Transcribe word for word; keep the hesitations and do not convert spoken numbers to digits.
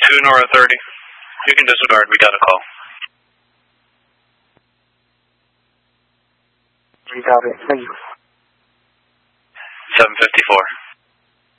two Nora thirty. You can disregard, we got a call. We got it, thank you. seven fifty-four.